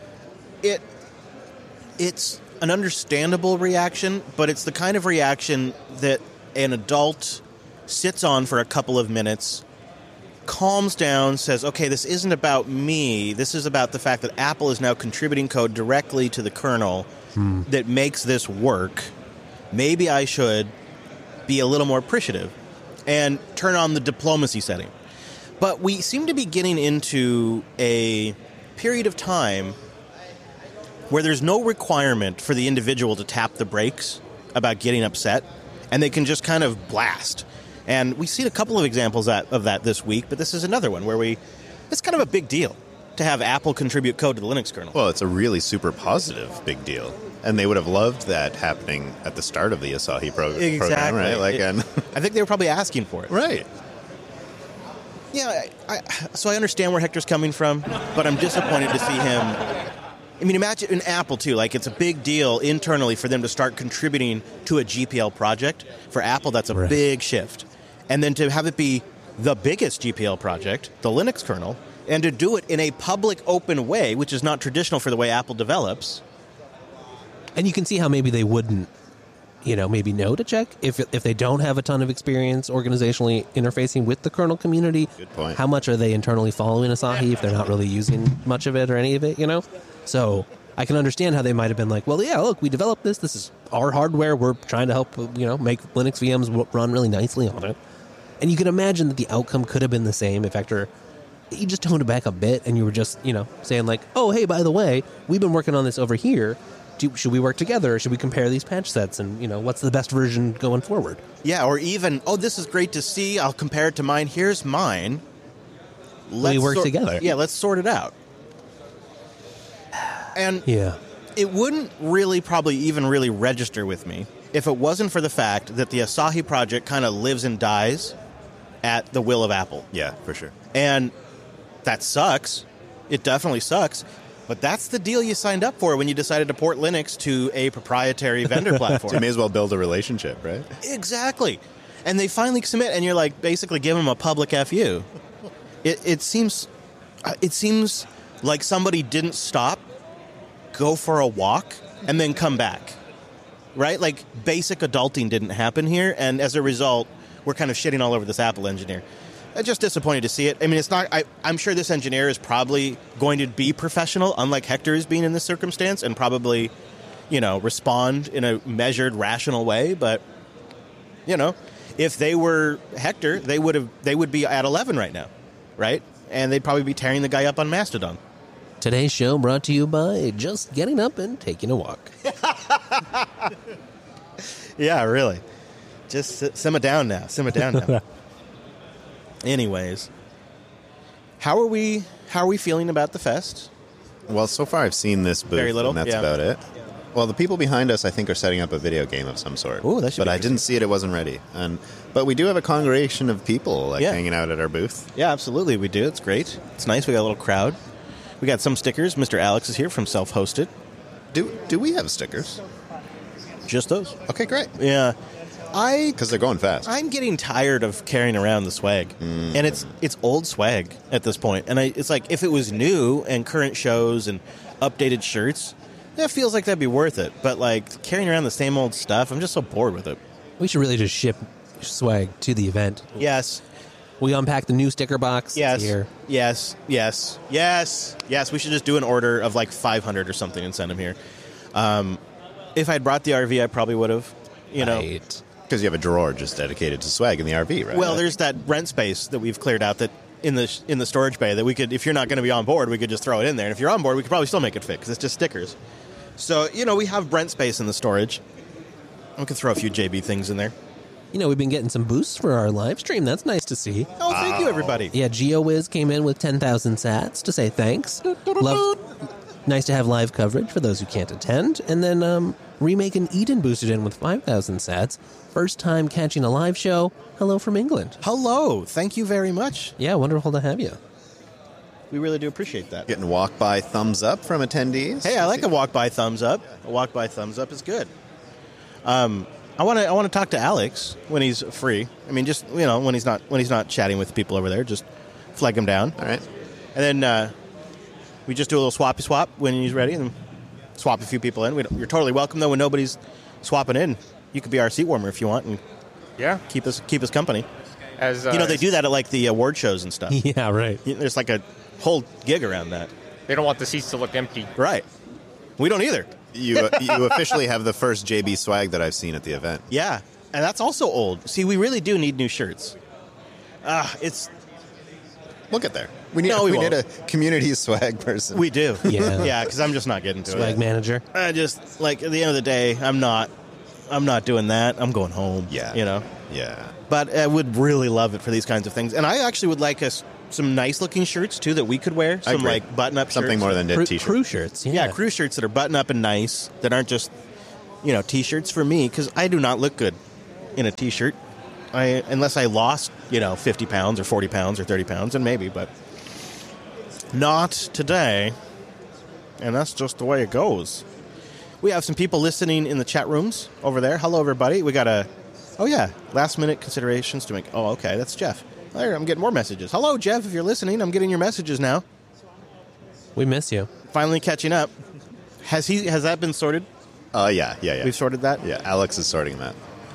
It's an understandable reaction, but it's the kind of reaction that an adult sits on for a couple of minutes, calms down, says, okay, this isn't about me. This is about the fact that Apple is now contributing code directly to the kernel that makes this work. Maybe I should be a little more appreciative and turn on the diplomacy setting. But we seem to be getting into a period of time where there's no requirement for the individual to tap the brakes about getting upset, and they can just kind of blast. And we've seen a couple of examples of that this week, but this is another one where it's kind of a big deal to have Apple contribute code to the Linux kernel. Well, it's a really super positive big deal. And they would have loved that happening at the start of the Asahi program, right? I think they were probably asking for it. Right. Yeah, so I understand where Hector's coming from, but I'm disappointed to see him. I mean, imagine in Apple, too. Like, it's a big deal internally for them to start contributing to a GPL project. For Apple, that's a big shift. And then to have it be the biggest GPL project, the Linux kernel, and to do it in a public, open way, which is not traditional for the way Apple develops. And you can see how maybe they wouldn't, maybe know to check if they don't have a ton of experience organizationally interfacing with the kernel community. Good point. How much are they internally following Asahi if they're not really using much of it or any of it, So I can understand how they might have been like, well, yeah, look, we developed this. This is our hardware. We're trying to help, make Linux VMs run really nicely on it. And you can imagine that the outcome could have been the same if Hector, you just toned it back a bit and you were just, saying like, oh, hey, by the way, we've been working on this over here. Should we work together? Or should we compare these patch sets? And, what's the best version going forward? Yeah, or even, oh, this is great to see. I'll compare it to mine. Here's mine. We work together. Yeah, let's sort it out. And it wouldn't probably even register with me if it wasn't for the fact that the Asahi project kind of lives and dies at the will of Apple. Yeah, for sure. And that sucks. It definitely sucks. But that's the deal you signed up for when you decided to port Linux to a proprietary vendor platform. So you may as well build a relationship, right? Exactly. And they finally submit, and you're like basically giving them a public FU. It seems like somebody didn't stop, go for a walk, and then come back. Right? Like basic adulting didn't happen here, and as a result, we're kind of shitting all over this Apple engineer. I'm just disappointed to see it. I mean, it's not. I'm sure this engineer is probably going to be professional, unlike Hector is being in this circumstance, and probably, respond in a measured, rational way. But, if they were Hector, they would be at 11 right now, right? And they'd probably be tearing the guy up on Mastodon. Today's show brought to you by just getting up and taking a walk. Yeah, really. Just simmer down now. Anyways, how are we feeling about the fest? Well, so far I've seen this booth, Very little, and that's yeah. about it. Well, the people behind us, I think, are setting up a video game of some sort. Ooh, that should But be I didn't see it; it wasn't ready. But we do have a congregation of people Yeah. hanging out at our booth. Yeah, absolutely, we do. It's great. It's nice. We got a little crowd. We got some stickers. Mr. Alex is here from Self-Hosted. Do we have stickers? Just those. Okay, great. Yeah. Because they're going fast. I'm getting tired of carrying around the swag, and it's old swag at this point. And it's like if it was new and current shows and updated shirts, that feels like that'd be worth it. But like carrying around the same old stuff, I'm just so bored with it. We should really just ship swag to the event. Yes, We unpack the new sticker box. yes, It's here. yes. We should just do an order of like 500 or something and send them here. If I'd brought the RV, I probably would have. Right. Because you have a drawer just dedicated to swag in the RV, right? Well, there's that rent space that we've cleared out that in the storage bay that we could, if you're not going to be on board, we could just throw it in there. And if you're on board, we could probably still make it fit because it's just stickers. So, we have rent space in the storage. We could throw a few JB things in there. We've been getting some boosts for our live stream. That's nice to see. Oh, thank you, everybody. Yeah, GeoWiz came in with 10,000 sats to say thanks. Nice to have live coverage for those who can't attend. And then Remake and Eden boosted in with 5,000 sats. First time catching a live show. Hello from England. Hello. Thank you very much. Yeah, wonderful to have you. We really do appreciate that. Getting walk-by thumbs up from attendees. Hey, I like a walk-by thumbs up. A walk-by thumbs up is good. I want to talk to Alex when he's free. I mean, just when he's not chatting with people over there, just flag him down. All right. And then we just do a little swappy swap when he's ready, and swap a few people in. You're totally welcome though when nobody's swapping in. You could be our seat warmer if you want, and Yeah. keep us company. As They do that at like the award shows and stuff. Yeah, right. There's like a whole gig around that. they don't want the seats to look empty. Right. We don't either. You officially have the first JB swag that I've seen at the event. Yeah, and that's also old. See, we really do need new shirts. We'll get there. We need, No, we we need a won't. community swag person. We do. Yeah. Yeah, because I'm just not getting to Swag it. manager. I just like at the end of the day, I'm not doing that. I'm going home. Yeah. Yeah. But I would really love it for these kinds of things, and I actually would like us some nice looking shirts too that we could wear. Some agree. like button up Something shirts. more than a t-shirt. Crew shirts. Yeah, crew shirts that are button up and nice, that aren't just, t-shirts for me, because I do not look good in a t-shirt. Unless I lost, 50 pounds or 40 pounds or 30 pounds, and maybe, but not today. And that's just the way it goes. We have some people listening in the chat rooms over there. Hello, everybody. We got last minute considerations to make. Oh, okay, that's Jeff. There, I'm getting more messages. Hello, Jeff, if you're listening, I'm getting your messages now. We miss you. Finally catching up. Has that been sorted? Yeah. We've sorted that? Yeah, Alex is sorting that.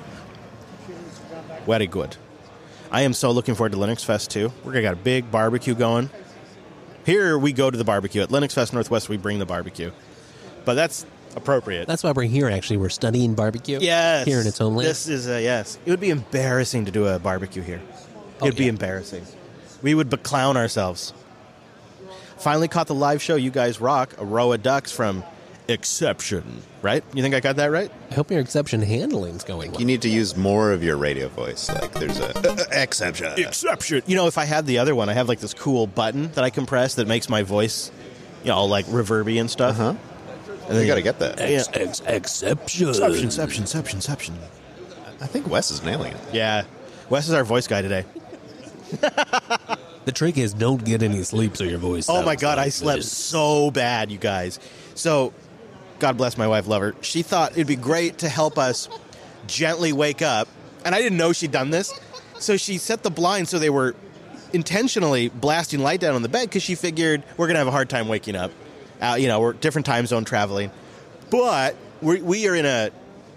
Very good. I am so looking forward to Linux Fest, too. We're going to got a big barbecue going. Here we go to the barbecue. At Linux Fest Northwest, we bring the barbecue. But that's appropriate. That's why we're here, actually. We're studying barbecue. Yes. Here in its homeland. This is, yes. It would be embarrassing to do a barbecue here. It would be yeah. embarrassing. We would clown ourselves. Finally caught the live show. You guys rock. A row of ducks from Exception. Right? You think I got that right? I hope your exception handling's going well. You need to use more of your radio voice. Like there's a exception. Exception. If I had the other one, I have like this cool button that I can press that makes my voice, all like reverby and stuff. Uh-huh. And you got to get that. Exception. Exception. I think Wes is nailing it. Yeah. Wes is our voice guy today. The trick is don't get any sleep so your voice Oh my sounds God, like I slept this. so bad, you guys. So, God bless my wife, love her. She thought it'd be great to help us gently wake up. And I didn't know she'd done this. So she set the blinds so they were intentionally blasting light down on the bed because she figured we're going to have a hard time waking up. We're different time zone traveling. But we are in a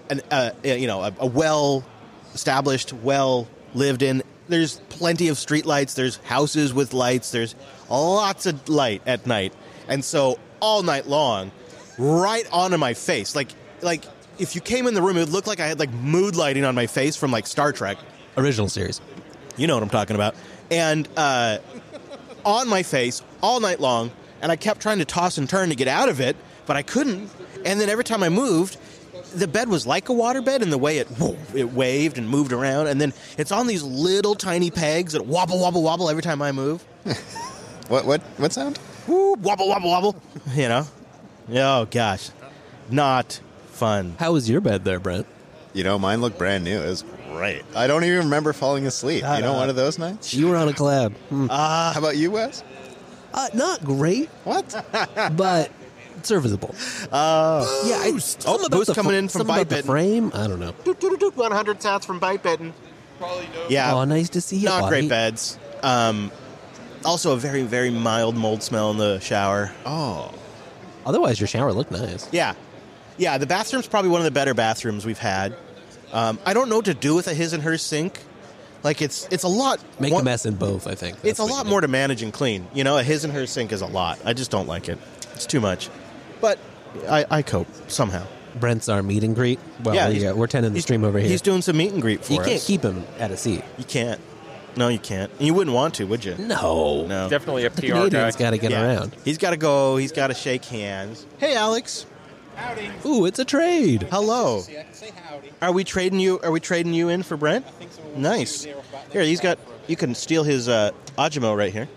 well-established, well-lived-in. There's plenty of street lights. There's houses with lights. There's lots of light at night. And so all night long, right onto my face, like like if you came in the room, it would look like I had like mood lighting on my face from like Star Trek. Original series. You know what I'm talking about. And on my face all night long, and I kept trying to toss and turn to get out of it, but I couldn't. And then every time I moved, the bed was like a waterbed in the way it waved and moved around. And then it's on these little tiny pegs that wobble, wobble, wobble every time I move. What sound? Woo, wobble, wobble, wobble. You know? Oh, gosh. Not fun. How was your bed there, Brent? You know, mine looked brand new. It was great. I don't even remember falling asleep. You know, one of those nights? You were on a cloud. How about you, Wes? Not great, What? but serviceable. Boost coming in from Bite the Bitten. frame. I don't know. 100 sats from Bite Bitten. Yeah. Oh, nice to see you. Not buddy. great beds. Also a very, very mild mold smell in the shower. Oh. Otherwise, your shower looked nice. Yeah. Yeah, the bathroom's probably one of the better bathrooms we've had. I don't know what to do with a his and hers sink. Like, it's a lot... Make a mess in both, I think. It's a lot more to manage and clean. You know, a his and hers sink is a lot. I just don't like it. It's too much. But I cope somehow. Brent's our meet and greet. Well, yeah, we're tending the stream over here. He's doing some meet and greet for us. You can't keep him at a seat. You can't. No, you can't. And you wouldn't want to, would you? No. Definitely a The PR guy. Canadian's got to get around. He's got to go. He's got to shake hands. Hey, Alex. Howdy. Ooh, it's a trade. Hello. Say howdy. Are we trading you in for Brent? I think so. Nice. Here, you can steal his Ajimo right here.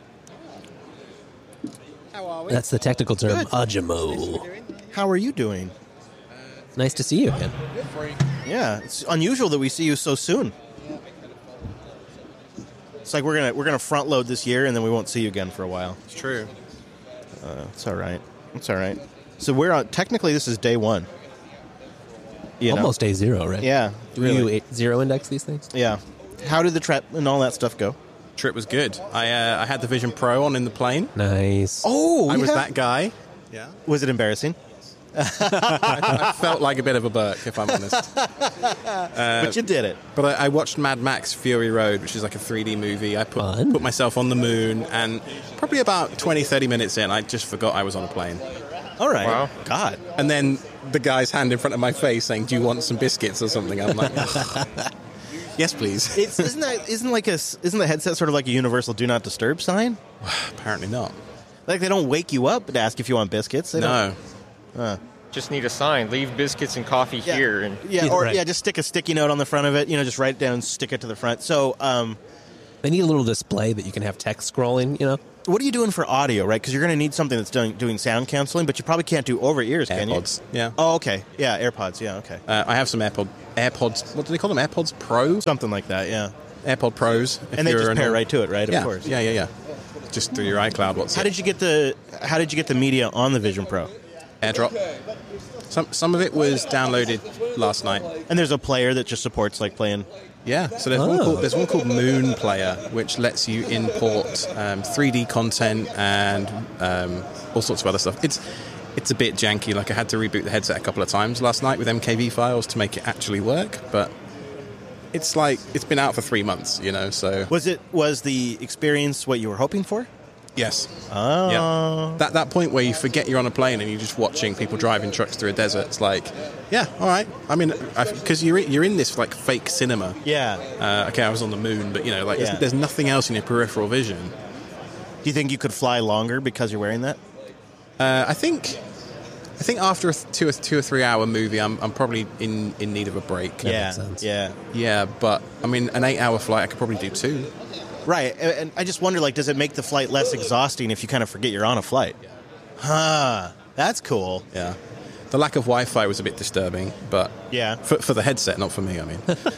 How are we? That's the technical term, Good. Ajimo. How are you doing? Nice to see you again. Yeah, it's unusual that we see you so soon. It's like we're gonna front load this year and then we won't see you again for a while. It's true. It's all right. It's all right. So we're on. Technically, this is day one. You know? Almost day zero, right? Yeah. Do really. you zero index these things? Yeah. How did the trip and all that stuff go? Trip was good. I had the Vision Pro on in the plane. Nice. Oh, I was that guy. Yeah. Was it embarrassing? I felt like a bit of a Burke, if I'm honest. But you did it. But I watched Mad Max Fury Road, which is like a 3D movie. I Fun. put myself on the moon, and probably about 20, 30 minutes in, I just forgot I was on a plane. All right. Wow. God. And then the guy's hand in front of my face saying, "Do you want some biscuits or something?" I'm like, "Yes, please." Isn't the headset sort of like a universal do not disturb sign? Apparently not. Like they don't wake you up to ask if you want biscuits. They No. Just need a sign. Leave biscuits and coffee don't. here. And Yeah, or Right. just stick a sticky note on the front of it. You know, just write it down and stick it to the front. So, They need a little display that you can have text scrolling, you know? what are you doing for audio, right? Because you're going to need something that's doing sound canceling, but you probably can't do over ears, can you? AirPods. Yeah. Oh, okay. Yeah, AirPods. Yeah, okay. I have some AirPods. What do they call them? AirPods Pro? Something like that. Yeah. AirPod Pros. if And they you're just an pair old- right to it, right? Yeah. Of course. Yeah. Just through your iCloud. How did you get the media on the Vision Pro? AirDrop. Some of it was downloaded last night. And there's a player that just supports like playing. Yeah, so there's one called Moon Player, which lets you import 3D content and all sorts of other stuff. It's a bit janky. Like I had to reboot the headset a couple of times last night with MKV files to make it actually work, but it's been out for 3 months, you know. So Was the experience what you were hoping for? yes, Oh. yeah. That point where you forget you're on a plane and you're just watching people driving trucks through a desert. It's like, yeah, all right. I mean, because you're in this like fake cinema. Yeah. Okay, I was on the moon, but you know, like Yeah. there's nothing else in your peripheral vision. Do you think you could fly longer because you're wearing that? I think after a 2 or 3 hour movie, I'm probably in need of a break. makes sense. Yeah. Yeah, but I mean, an 8 hour flight, I could probably do 2. Right. And I just wonder, like, does it make the flight less exhausting if you kind of forget you're on a flight? Huh. That's cool. Yeah. The lack of Wi-Fi was a bit disturbing, but Yeah. for the headset, not for me. I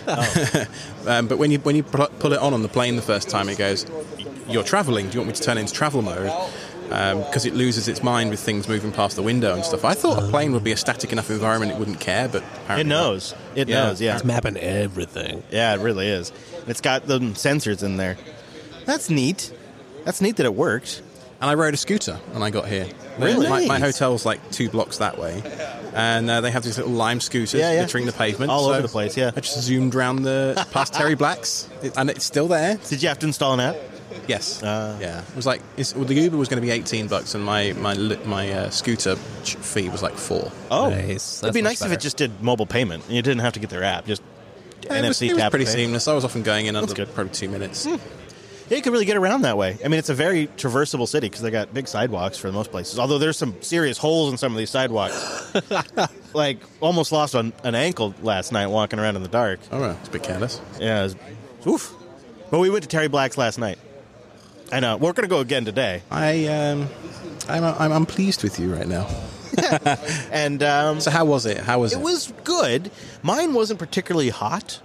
mean, but when you pull it on the plane the first time, it goes, "You're traveling. Do you want me to turn it into travel mode?" Because it loses its mind with things moving past the window and stuff. I thought a plane would be a static enough environment it wouldn't care, but apparently It knows. It Yeah. knows, yeah. It's mapping everything. Yeah, it really is. It's got the sensors in there. That's neat. That's neat that it worked. And I rode a scooter when I got here. Really? My hotel's like 2 blocks that way. And they have these little lime scooters Yeah, yeah. littering the pavement. All so over the place, yeah. I just zoomed round past Terry Black's, and it's still there. Did you have to install an app? Yes. Yeah. It was like the Uber was going to be $18, and my scooter fee was like $4. Oh, Nice. it'd be That's nice if better. it just did mobile payment and you didn't have to get their app. Just NFC It was tap. pretty pay. seamless. I was often going in under good. probably 2 minutes. Yeah, you could really get around that way. I mean, it's a very traversable city because they got big sidewalks for most places. Although there's some serious holes in some of these sidewalks. Like, almost lost an ankle last night walking around in the dark. Oh, well, it's a bit careless. Yeah, it was, oof. But we went to Terry Black's last night. I know. We're going to go again today. I'm pleased with you right now. And So how was it? How was it? it was good. Mine wasn't particularly hot.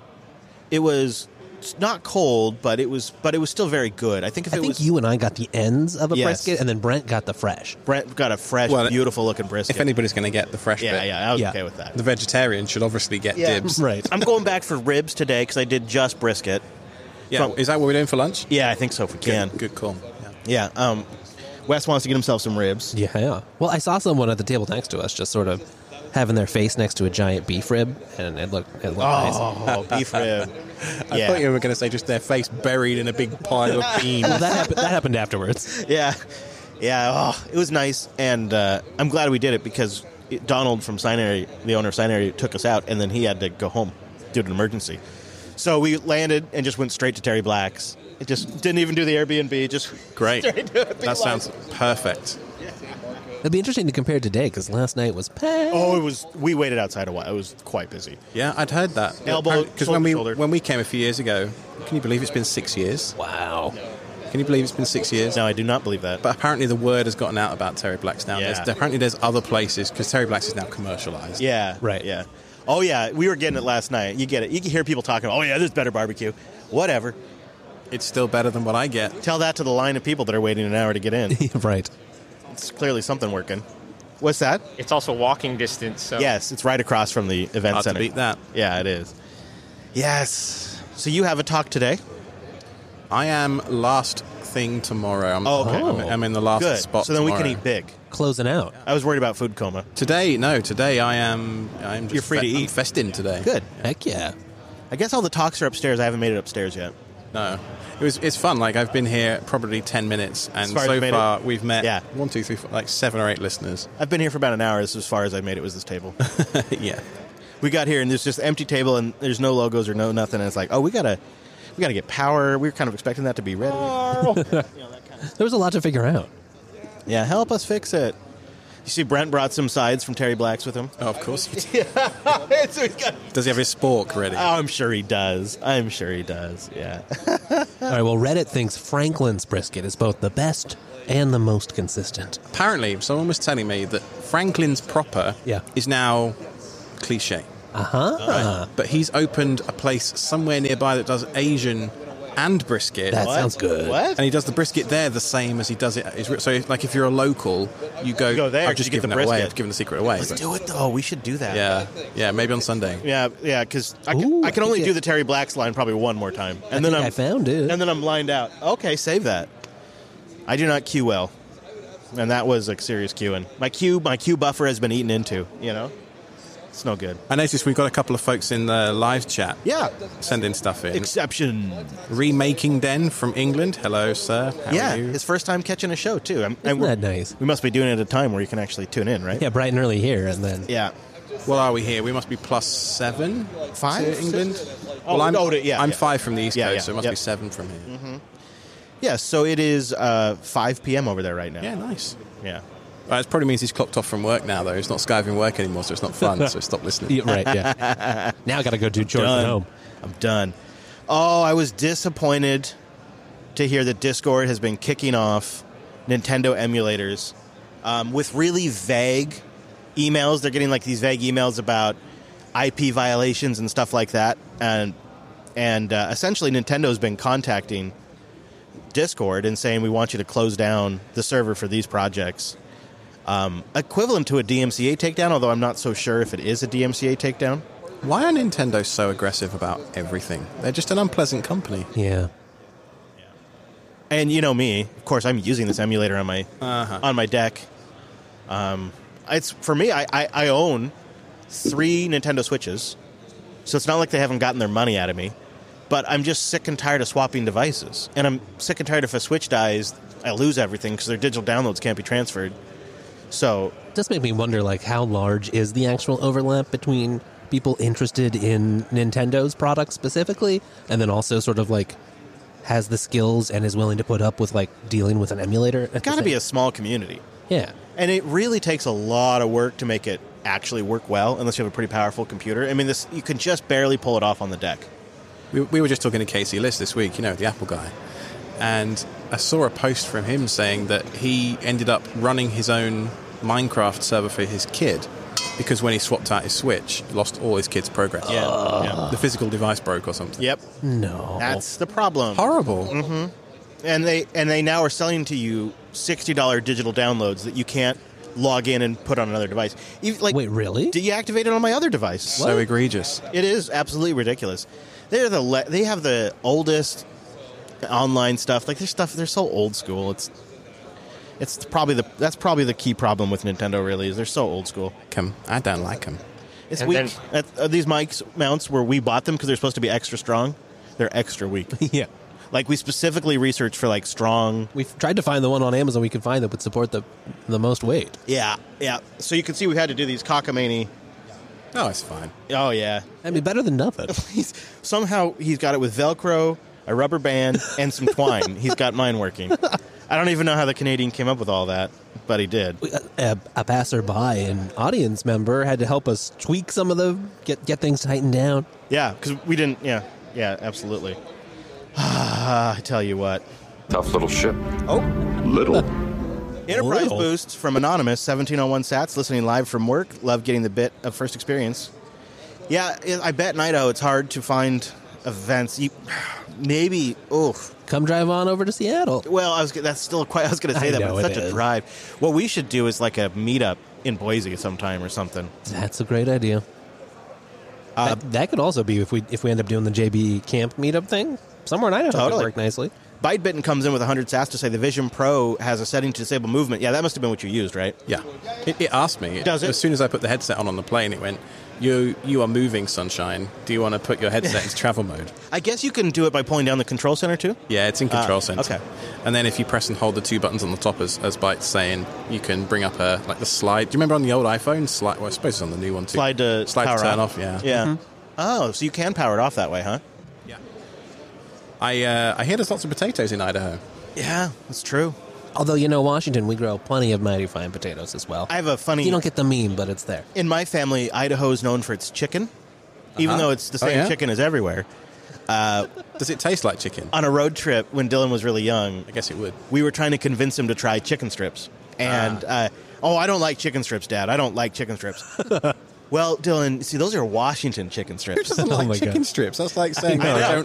It was not cold, but it was still very good. I think if I it think was you and I got the ends of a Yes. brisket, and then Brent got the fresh. Brent got a fresh, Well, beautiful looking brisket. If anybody's going to get the fresh yeah, bit, yeah, I was Yeah. okay with that. the vegetarian should obviously get dibs. Right. I'm going back for ribs today because I did just brisket. Yeah. From- Is that what we're doing for lunch? Yeah, I think so if we can. Good call. Yeah. Yeah. Wes wants to get himself some ribs. Yeah. Well, I saw someone at the table next to us just sort of having their face next to a giant beef rib, and it looked nice. Oh, beef rib. I Yeah. thought you were going to say just their face buried in a big pile of beans. Well, that happened afterwards. Yeah. Yeah. Oh, it was nice. And I'm glad we did it because Donald from Signary, the owner of Signary, took us out, and then he had to go home due to an emergency. So we landed and just went straight to Terry Black's. It just didn't even do the Airbnb. Just Great. straight to it. That sounds perfect. It'd be interesting to compare today because last night was packed. Oh, it was. We waited outside a while. It was quite busy. Yeah, I'd heard that. Elbow, Because shoulder. when we came a few years ago, can you believe it's been 6 years? Wow. Can you believe it's been 6 years? No, I do not believe that. But apparently the word has gotten out about Terry Black's now. Yeah. Apparently there's other places, because Terry Black's is now commercialized. Yeah. Right. Yeah. Oh, yeah. We were getting it last night. You get it. You can hear people talking, oh, yeah, there's better barbecue. Whatever. It's still better than what I get. Tell that to the line of people that are waiting an hour to get in. Right. It's clearly something working. What's that? It's also walking distance. So Yes, it's right across from the event Hard to center. beat that. Yeah, it is. Yes. So you have a talk today? I am last thing tomorrow. Okay. I'm in the last Good. spot So then we tomorrow. can eat big. Closing out. I was worried about food coma. Today I'm just You're free to I'm eat. festing today. Good. Heck yeah. I guess all the talks are upstairs. I haven't made it upstairs yet. No. It's fun. Like, I've been here probably 10 minutes, and far as so you made far it? we've met Yeah. 1, 2, 3, 4, like 7 or 8 listeners. I've been here for about an hour. This is as far as I made it was this table. Yeah. We got here and there's just an empty table and there's no logos or no nothing. And it's like, oh, we gotta get power. We were kind of expecting that to be ready. There was a lot to figure out. Yeah, help us fix it. You see, Brent brought some sides from Terry Black's with him. Oh, of course. Does he have his spork ready? Oh, I'm sure he does. Yeah. All right, well, Reddit thinks Franklin's brisket is both the best and the most consistent. Apparently, someone was telling me that Franklin's proper Yeah. is now cliche. Uh-huh. But he's opened a place somewhere nearby that does Asian and brisket. That sounds good. What? And he does the brisket there the same as he does it. So, like, if you're a local, you go there, I've just you get given the it away. brisket. I've given the secret away. Let's but- do it, though. We should do that. Yeah, maybe on Sunday. Yeah, because I Ooh, can I only think do the Terry Black's line probably one more time. And then I found it. And then I'm lined out. Okay, save that. I do not queue well. And that was a serious queuing. My queue buffer has been eaten into, you know? It's no good. I noticed we've got a couple of folks in the live chat Yeah. sending stuff in. Exception. Remaking Den from England. Hello, sir. How Yeah, are you? his first time catching a show, too. Isn't that nice? We must be doing it at a time where you can actually tune in, right? Yeah, bright and early here, and then... Yeah. What are we here? We must be +7 5? to England. Oh, I'm yeah, 5 from the East Yeah, Coast, yeah, so it must yep. be 7 from here. Yeah, so it is 5 p.m. over there right now. Yeah, nice. Yeah. It probably means he's clocked off from work now, though. He's not skiving work anymore, so it's not fun, so stop listening. Yeah, right, yeah. Now I got to go do chores at Done. home. I'm done. Oh, I was disappointed to hear that Discord has been kicking off Nintendo emulators with really vague emails. They're getting like these vague emails about IP violations and stuff like that. And essentially Nintendo's been contacting Discord and saying we want you to close down the server for these projects. Equivalent to a DMCA takedown, although I'm not so sure if it is a DMCA takedown. Why are Nintendo so aggressive about everything? They're just an unpleasant company. Yeah. And you know me, of course, I'm using this emulator on my deck. It's for me. I own 3 Nintendo Switches, so it's not like they haven't gotten their money out of me. But I'm just sick and tired of swapping devices. And I'm sick and tired if a Switch dies, I lose everything because their digital downloads can't be transferred. So It does make me wonder, like, how large is the actual overlap between people interested in Nintendo's products specifically, and then also sort of, like, has the skills and is willing to put up with, like, dealing with an emulator? it's got to be a small community. Yeah. And it really takes a lot of work to make it actually work well, unless you have a pretty powerful computer. I mean, this you can just barely pull it off on the deck. We were just talking to Casey Liss this week, the Apple guy, and I saw a post from him saying that he ended up running his own Minecraft server for his kid because when he swapped out his Switch, he lost all his kid's progress. Yeah. The physical device broke or something. Yep. No. That's the problem. Horrible. Mm-hmm. And they now are selling to you $60 digital downloads that you can't log in and put on another device. Wait, really? Deactivate it on my other device. So egregious. It is absolutely ridiculous. They have the oldest online stuff. Like they're so old school. That's probably the key problem with Nintendo. Really, is they're so old school. I don't like them. It's And weak. These mounts where we bought them because they're supposed to be extra strong. They're extra weak. Yeah. Like we specifically researched for like strong. We've tried to find the one on Amazon we could find that would support the most weight. Yeah. So you can see we had to do these cockamamie. No, it's fine. Oh yeah. I mean, better than nothing. Somehow he's got it with Velcro, a rubber band, and some twine. He's got mine working. I don't even know how the Canadian came up with all that, but he did. A passerby, an audience member, had to help us tweak some of get things tightened down. Yeah, because we didn't. Yeah, absolutely. I tell you what. Tough little ship. Oh, Little. Enterprise Little. boosts from Anonymous, 1701 sats, listening live from work. Love getting the bit of first experience. Yeah, I bet in Idaho it's hard to find events. Maybe, Come drive on over to Seattle. Well, I was going to say that, but it's such a drive. What we should do is like a meetup in Boise sometime or something. That's a great idea. That could also be if we end up doing the JB Camp meetup thing somewhere in Idaho. Totally. Would work nicely. ByteBitten comes in with 100 sats to say the Vision Pro has a setting to disable movement. Yeah, that must have been what you used, right? Yeah. It asked me. Does it? As soon as I put the headset on the plane, it went, you are moving, Sunshine. Do you want to put your headset into travel mode? I guess you can do it by pulling down the control center, too? Yeah, it's in Control Center. Okay. And then if you press and hold the two buttons on the top, as Byte's saying, you can bring up the slide. Do you remember on the old iPhone? Slide. Well, I suppose it's on the new one, too. Slide to turn off, yeah. Yeah. Mm-hmm. Oh, so you can power it off that way, huh? Yeah. I hear there's lots of potatoes in Idaho. Yeah, that's true. Although, Washington, we grow plenty of mighty fine potatoes as well. I have a funny... You don't get the meme, but it's there. In my family, Idaho is known for its chicken, even though it's the same yeah? chicken as everywhere. Does it taste like chicken? On a road trip, when Dylan was really young, I guess it would. we were trying to convince him to try chicken strips. And, I don't like chicken strips, Dad. I don't like chicken strips. Well, Dylan, see, those are Washington chicken strips. Who doesn't like chicken strips? That's like saying, I don't